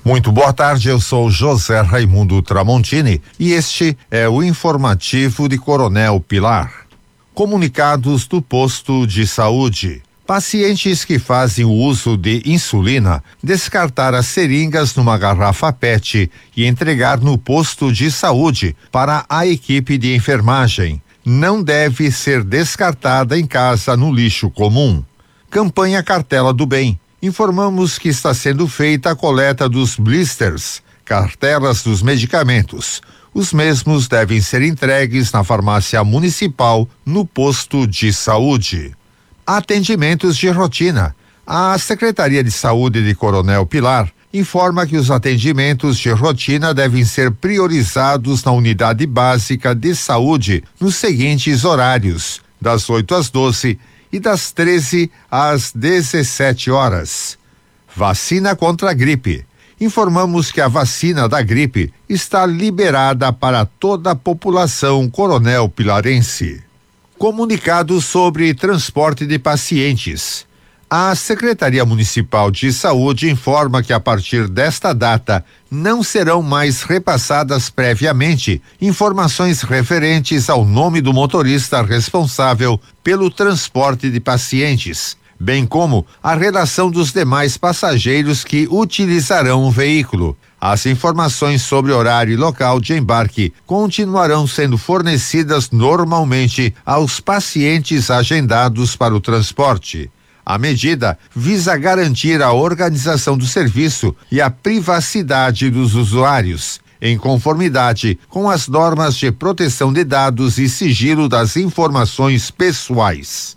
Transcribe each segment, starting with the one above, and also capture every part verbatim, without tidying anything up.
Muito boa tarde, eu sou José Raimundo Tramontini e este é o informativo de Coronel Pilar. Comunicados do posto de saúde. Pacientes que fazem o uso de insulina, descartar as seringas numa garrafa P E T e entregar no posto de saúde para a equipe de enfermagem. Não deve ser descartada em casa no lixo comum. Campanha Cartela do Bem. Informamos que está sendo feita a coleta dos blisters, cartelas dos medicamentos. Os mesmos devem ser entregues na farmácia municipal, no posto de saúde. Atendimentos de rotina. A Secretaria de Saúde de Coronel Pilar informa que os atendimentos de rotina devem ser priorizados na unidade básica de saúde nos seguintes horários: das oito às doze e das treze às dezessete horas. Vacina contra a gripe. Informamos que a vacina da gripe está liberada para toda a população coronel pilarense. Comunicado sobre transporte de pacientes. A Secretaria Municipal de Saúde informa que a partir desta data não serão mais repassadas previamente informações referentes ao nome do motorista responsável pelo transporte de pacientes, bem como a relação dos demais passageiros que utilizarão o veículo. As informações sobre horário e local de embarque continuarão sendo fornecidas normalmente aos pacientes agendados para o transporte. A medida visa garantir a organização do serviço e a privacidade dos usuários, em conformidade com as normas de proteção de dados e sigilo das informações pessoais.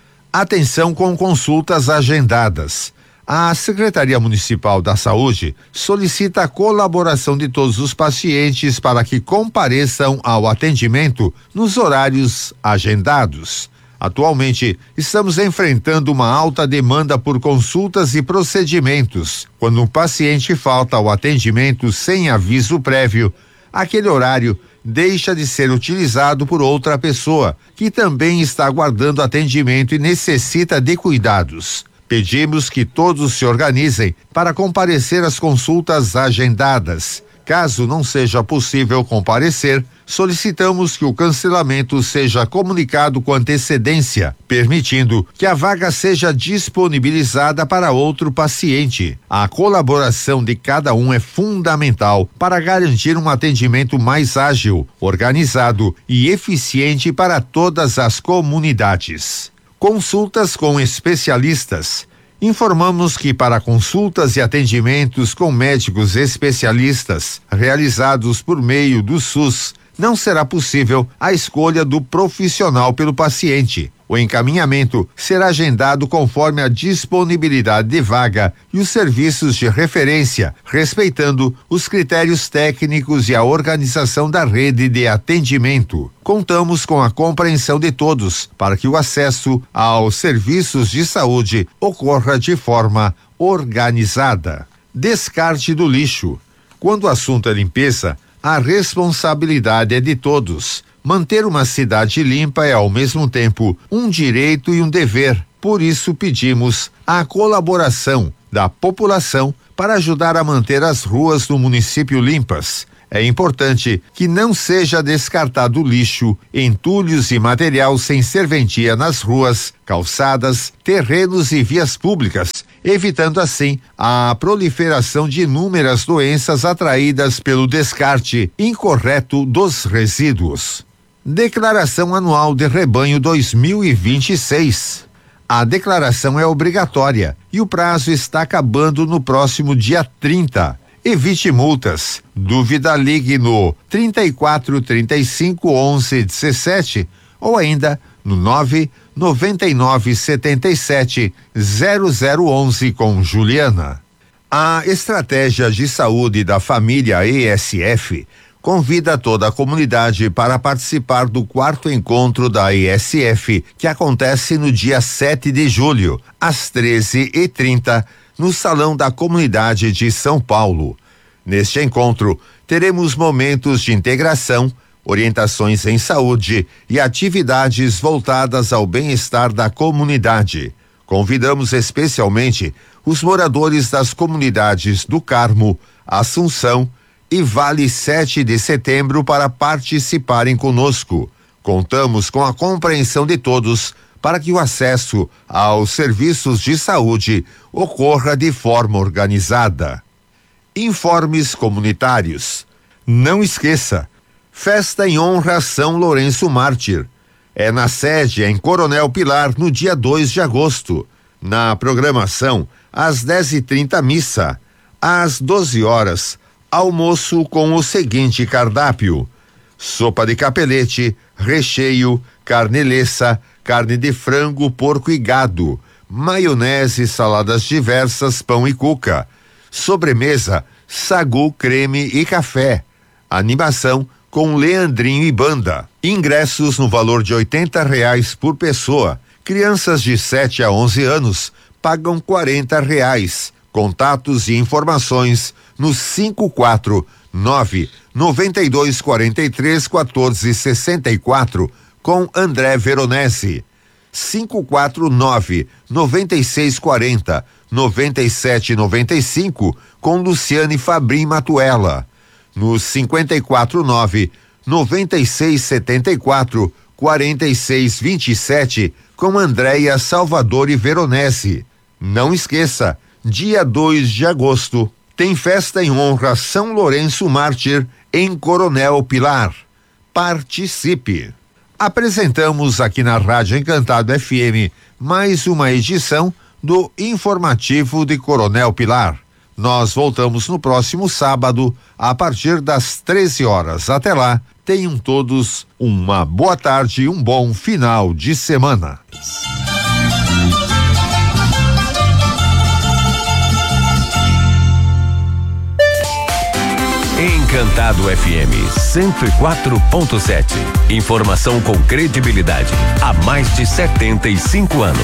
Atenção com consultas agendadas. A Secretaria Municipal da Saúde solicita a colaboração de todos os pacientes para que compareçam ao atendimento nos horários agendados. Atualmente, estamos enfrentando uma alta demanda por consultas e procedimentos. Quando um paciente falta ao atendimento sem aviso prévio, aquele horário deixa de ser utilizado por outra pessoa, que também está aguardando atendimento e necessita de cuidados. Pedimos que todos se organizem para comparecer às consultas agendadas. Caso não seja possível comparecer, solicitamos que o cancelamento seja comunicado com antecedência, permitindo que a vaga seja disponibilizada para outro paciente. A colaboração de cada um é fundamental para garantir um atendimento mais ágil, organizado e eficiente para todas as comunidades. Consultas com especialistas. Informamos que para consultas e atendimentos com médicos especialistas realizados por meio do SUS, não será possível a escolha do profissional pelo paciente. O encaminhamento será agendado conforme a disponibilidade de vaga e os serviços de referência, respeitando os critérios técnicos e a organização da rede de atendimento. Contamos com a compreensão de todos para que o acesso aos serviços de saúde ocorra de forma organizada. Descarte do lixo. Quando o assunto é limpeza, a responsabilidade é de todos. Manter uma cidade limpa é ao mesmo tempo um direito e um dever. Por isso pedimos a colaboração da população para ajudar a manter as ruas do município limpas. É importante que não seja descartado lixo, entulhos e material sem serventia nas ruas, calçadas, terrenos e vias públicas, evitando assim a proliferação de inúmeras doenças atraídas pelo descarte incorreto dos resíduos. Declaração Anual de Rebanho dois mil e vinte e seis. A declaração é obrigatória e o prazo está acabando no próximo dia trinta. Evite multas. Dúvida, ligue no trinta e quatro, trinta e cinco, onze, dezessete ou ainda no nove noventa e nove, setenta e sete, zero zero onze com Juliana. A Estratégia de Saúde da Família E S F convida toda a comunidade para participar do quarto encontro da E S F, que acontece no dia sete de julho, às treze e trinta, no Salão da Comunidade de São Paulo. Neste encontro, teremos momentos de integração, orientações em saúde e atividades voltadas ao bem-estar da comunidade. Convidamos especialmente os moradores das comunidades do Carmo, Assunção e Vale sete de Setembro para participarem conosco. Contamos com a compreensão de todos para que o acesso aos serviços de saúde ocorra de forma organizada. Informes comunitários. Não esqueça, festa em honra a São Lourenço Mártir. É na sede em Coronel Pilar no dia dois de agosto. Na programação, às dez e trinta missa, às doze horas, almoço com o seguinte cardápio: sopa de capelete, recheio, carne leça, carne de frango, porco e gado, maionese, saladas diversas, pão e cuca. Sobremesa, sagu, creme e café. Animação com Leandrinho e banda. Ingressos no valor de oitenta reais por pessoa. Crianças de sete a onze anos pagam quarenta reais. Contatos e informações no cinco quatro nove noventa e dois quarenta e três quatorze sessenta e quatro com André Veronese. cinco quatro nove noventa e seis quarenta noventa e sete noventa e cinco com Luciane Fabrim Matuela. No cinquenta e quatro nove noventa e seis setenta e quatro quarenta e seis vinte e sete com Andréia Salvador e Veronese. Não esqueça, dia dois de agosto tem festa em honra a São Lourenço Mártir em Coronel Pilar. Participe. Apresentamos aqui na Rádio Encantado F M mais uma edição do Informativo de Coronel Pilar. Nós voltamos no próximo sábado, a partir das treze horas. Até lá, tenham todos uma boa tarde e um bom final de semana. Encantado F M cento e quatro ponto sete. Informação com credibilidade há mais de setenta e cinco anos.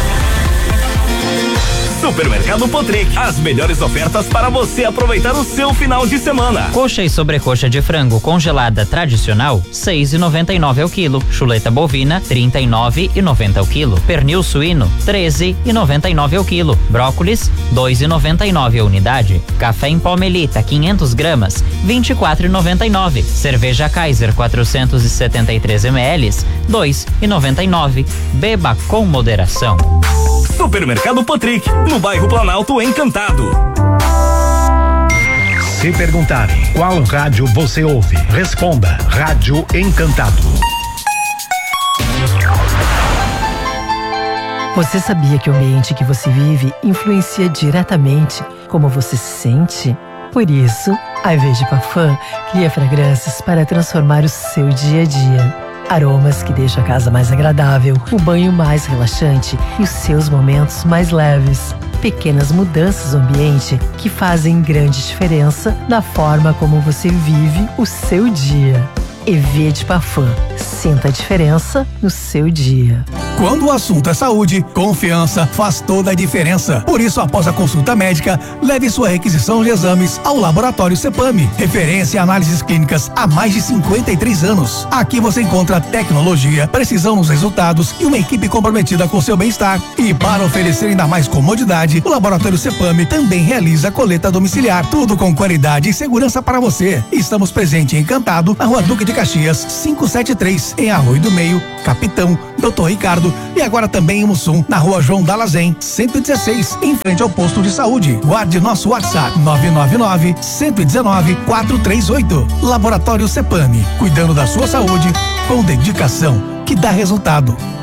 Supermercado Potric, as melhores ofertas para você aproveitar o seu final de semana. Coxa e sobrecoxa de frango congelada tradicional, seis e noventa e nove ao quilo. Chuleta bovina, trinta e nove e noventa ao quilo. Pernil suíno, treze e noventa e nove ao quilo. Brócolis, dois e noventa e nove a unidade. Café em pó Melita, quinhentos gramas, vinte e quatro e noventa e nove. Cerveja Kaiser, quatrocentos e setenta e três mililitros, dois e noventa e nove. Beba com moderação. Supermercado Potric, no bairro Planalto Encantado. Se perguntarem qual rádio você ouve, responda: Rádio Encantado. Você sabia que o ambiente que você vive influencia diretamente como você se sente? Por isso, a Ivete Parfum cria fragrâncias para transformar o seu dia a dia. Aromas que deixam a casa mais agradável, o banho mais relaxante e os seus momentos mais leves. Pequenas mudanças no ambiente que fazem grande diferença na forma como você vive o seu dia. Ivete Parfum, sinta a diferença no seu dia. Quando o assunto é saúde, confiança faz toda a diferença. Por isso, após a consulta médica, leve sua requisição de exames ao Laboratório Cepame, referência em análises clínicas há mais de cinquenta e três anos. Aqui você encontra tecnologia, precisão nos resultados e uma equipe comprometida com seu bem-estar. E para oferecer ainda mais comodidade, o Laboratório Cepame também realiza coleta domiciliar, tudo com qualidade e segurança para você. Estamos presentes em Encantado, na Rua Duque de Caxias, quinhentos e setenta e três, em Arroio do Meio, Capitão, doutor Ricardo, e agora também em Mussum, na Rua João Dalazen, cento e dezesseis, em frente ao posto de saúde. Guarde nosso WhatsApp nove nove nove, um um nove, quatro três oito. Laboratório Cepame, cuidando da sua saúde com dedicação que dá resultado.